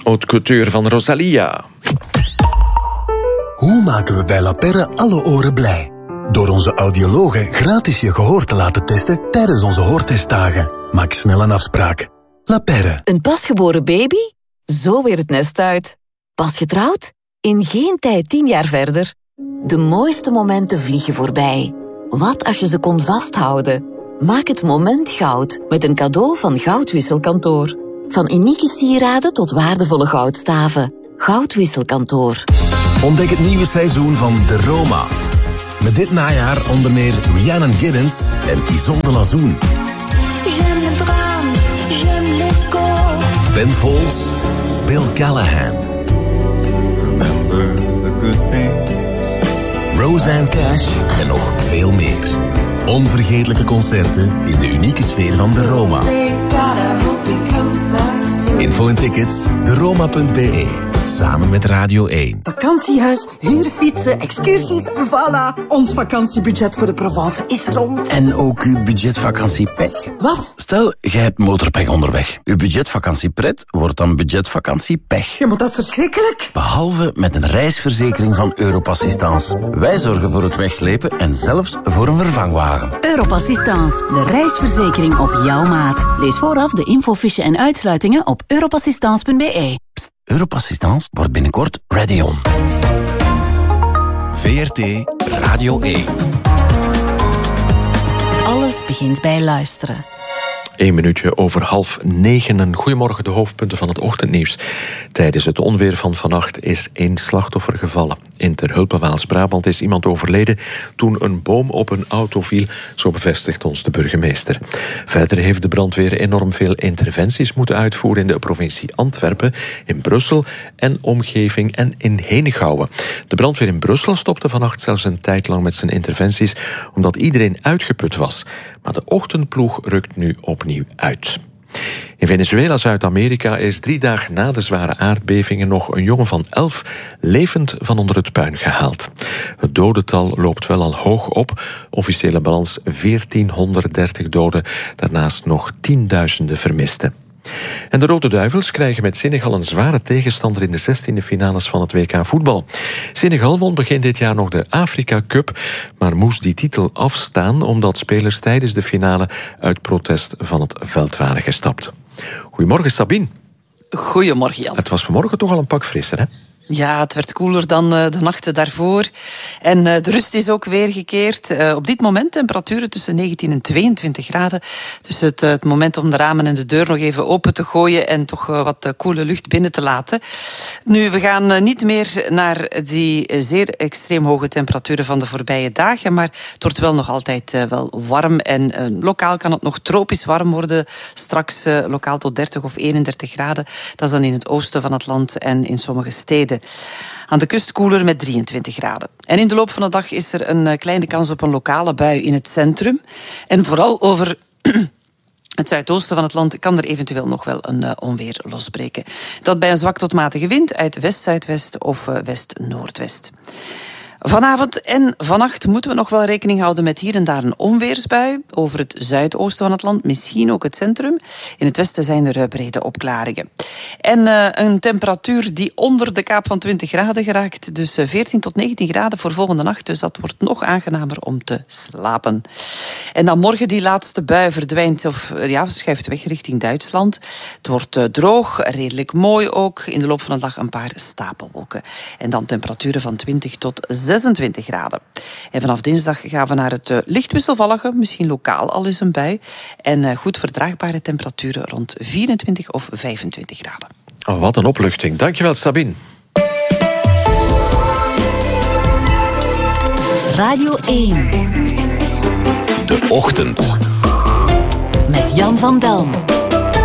Haute couture van Rosalia. Hoe maken we bij La Perre alle oren blij? Door onze audiologen gratis je gehoor te laten testen tijdens onze hoortestdagen. Maak snel een afspraak. La Perre. Een pasgeboren baby? Zo weer het nest uit. Pas getrouwd? In geen tijd 10 jaar verder. De mooiste momenten vliegen voorbij. Wat als je ze kon vasthouden? Maak het moment goud met een cadeau van Goudwisselkantoor. Van unieke sieraden tot waardevolle goudstaven. Goudwisselkantoor. Ontdek het nieuwe seizoen van De Roma. Met dit najaar onder meer Rhiannon Giddens en Yvonne de Lazoen. J'aime le drame, j'aime l'écho. Ben Folds, Bill Callahan. Remember the good things. Roseanne Cash en nog veel meer. Onvergetelijke concerten in de unieke sfeer van De Roma. Info en tickets, deroma.be. Samen met Radio 1. Vakantiehuis, huurfietsen, excursies, voilà. Ons vakantiebudget voor de Provence is rond. En ook uw budgetvakantiepech. Wat? Stel, jij hebt motorpech onderweg. Uw budgetvakantiepret wordt dan budgetvakantiepech. Ja, maar dat is verschrikkelijk. Behalve met een reisverzekering van Europassistance. Wij zorgen voor het wegslepen en zelfs voor een vervangwagen. Europassistance, de reisverzekering op jouw maat. Lees vooraf de infofiche en uitsluitingen op europassistance.be. Europassistance wordt binnenkort ready on. VRT Radio 1. Alles begint bij luisteren. 1 minuutje over 8:30. Goedemorgen, de hoofdpunten van het ochtendnieuws. Tijdens het onweer van vannacht is 1 slachtoffer gevallen. In Terhulpe, Waals-Brabant, is iemand overleden toen een boom op een auto viel, zo bevestigt ons de burgemeester. Verder heeft de brandweer enorm veel interventies moeten uitvoeren in de provincie Antwerpen, in Brussel en omgeving en in Henegouwen. De brandweer in Brussel stopte vannacht zelfs een tijd lang met zijn interventies, omdat iedereen uitgeput was. Maar de ochtendploeg rukt nu opnieuw uit. In Venezuela, Zuid-Amerika, is 3 dagen na de zware aardbevingen nog een jongen van 11 levend van onder het puin gehaald. Het dodental loopt wel al hoog op. Officiële balans 1430 doden, daarnaast nog tienduizenden vermisten. En de Rode Duivels krijgen met Senegal een zware tegenstander in de 16e finales van het WK voetbal. Senegal won begin dit jaar nog de Afrika Cup, maar moest die titel afstaan omdat spelers tijdens de finale uit protest van het veld waren gestapt. Goedemorgen, Sabine. Goedemorgen, Jan. Het was vanmorgen toch al een pak frisser, hè? Ja, het werd koeler dan de nachten daarvoor. En de rust is ook weer gekeerd. Op dit moment temperaturen tussen 19 en 22 graden. Dus het moment om de ramen en de deur nog even open te gooien en toch wat koele lucht binnen te laten. Nu, we gaan niet meer naar die zeer extreem hoge temperaturen van de voorbije dagen, maar het wordt wel nog altijd wel warm. En lokaal kan het nog tropisch warm worden. Straks lokaal tot 30 of 31 graden. Dat is dan in het oosten van het land en in sommige steden. Aan de kust koeler met 23 graden. En in de loop van de dag is er een kleine kans op een lokale bui in het centrum. En vooral over het zuidoosten van het land kan er eventueel nog wel een onweer losbreken. Dat bij een zwak tot matige wind uit west-zuidwest of west-noordwest. Vanavond en vannacht moeten we nog wel rekening houden met hier en daar een onweersbui over het zuidoosten van het land, misschien ook het centrum. In het westen zijn er brede opklaringen. En een temperatuur die onder de kaap van 20 graden geraakt, dus 14 tot 19 graden voor volgende nacht, dus dat wordt nog aangenamer om te slapen. En dan morgen die laatste bui verdwijnt of schuift weg richting Duitsland. Het wordt droog, redelijk mooi ook. In de loop van de dag een paar stapelwolken. En dan temperaturen van 20 tot 26 graden. En vanaf dinsdag gaan we naar het licht wisselvallige, misschien lokaal al eens een bui. En goed verdraagbare temperaturen rond 24 of 25 graden. Oh, wat een opluchting. Dankjewel, Sabine. Radio 1. De Ochtend. Met Jan van Delm.